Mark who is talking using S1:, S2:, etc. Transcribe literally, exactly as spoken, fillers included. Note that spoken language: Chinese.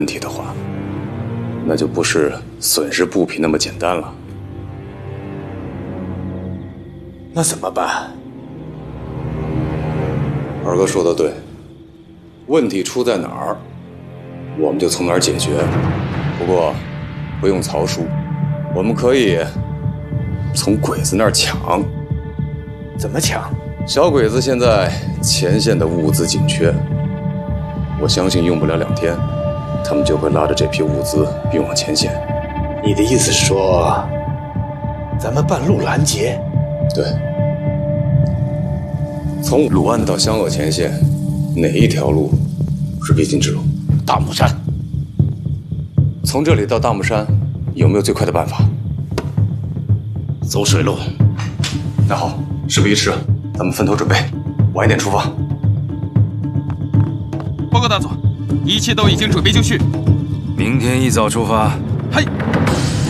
S1: 问题的话，那就不是损失布匹那么简单了。
S2: 那怎么办？
S1: 二哥说的对，问题出在哪儿，我们就从哪儿解决。不过，不用曹叔，我们可以从鬼子那儿抢。
S2: 怎么抢？
S1: 小鬼子现在前线的物资紧缺，我相信用不了两天，他们就会拉着这批物资运往前线。
S2: 你的意思是说，咱们半路拦截？
S1: 对。从鲁安到湘鄂前线，哪一条路是必经之路？
S2: 大木山。
S1: 从这里到大木山，有没有最快的办法？
S2: 走水路。
S1: 那好，事不宜迟，咱们分头准备，晚一点出发。
S3: 报告大佐，一切都已经准备就绪。
S4: 明天一早出发。
S3: 嘿。